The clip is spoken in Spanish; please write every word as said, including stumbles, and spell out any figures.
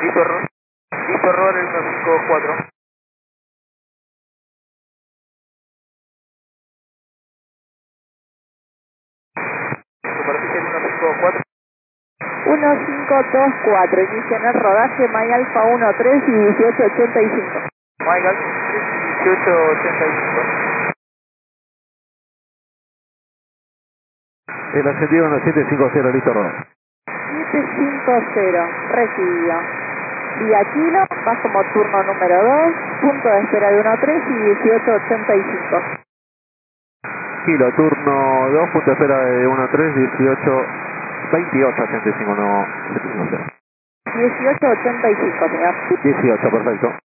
Listo, error. Listo, error, el uno cinco cuatro. Superficie el uno cinco cuatro. uno cinco dos cuatro, inicia en el rodaje Mike Alfa uno tres y dieciocho ochenta y cinco. Mike Alfa tres y dieciocho ochenta y cinco. El ascendido uno siete cinco cero, listo, rodaje. siete cinco cero, recibido. Vía Kilo, vas como turno número dos, punto de espera de uno tres y dieciocho ochenta y cinco. Kilo, turno dos, punto de espera de uno tres, dieciocho, veintiocho ochenta y cinco, no siete cinco cero. dieciocho ochenta y cinco, señor. dieciocho, perfecto.